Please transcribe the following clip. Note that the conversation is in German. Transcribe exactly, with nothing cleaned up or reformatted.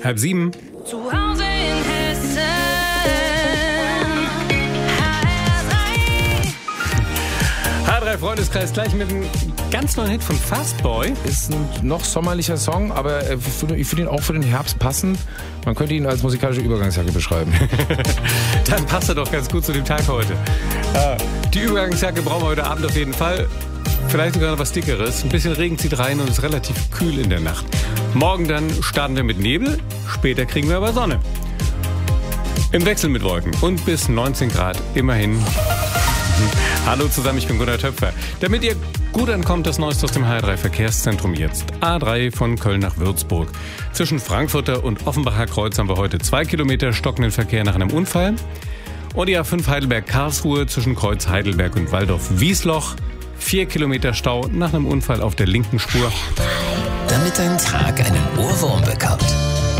halb sieben. Zu Hause in Hessen. H drei Freundeskreis gleich mit einem ganz neuen Hit von Fastboy. Ist ein noch sommerlicher Song, aber ich finde ihn auch für den Herbst passend. Man könnte ihn als musikalische Übergangsjacke beschreiben. Dann passt er doch ganz gut zu dem Tag heute. Die Übergangsjacke brauchen wir heute Abend auf jeden Fall. Vielleicht sogar noch was Dickeres. Ein bisschen Regen zieht rein und es ist relativ kühl in der Nacht. Morgen dann starten wir mit Nebel, später kriegen wir aber Sonne. Im Wechsel mit Wolken und bis neunzehn Grad immerhin. Hallo zusammen, ich bin Gunnar Töpfer. Damit ihr gut ankommt, das Neueste aus dem H drei Verkehrszentrum jetzt. A drei von Köln nach Würzburg. Zwischen Frankfurter und Offenbacher Kreuz haben wir heute zwei Kilometer stockenden Verkehr nach einem Unfall. Und die A fünf Heidelberg-Karlsruhe zwischen Kreuz Heidelberg und Waldorf-Wiesloch. Vier Kilometer Stau nach einem Unfall auf der linken Spur. Damit dein Tag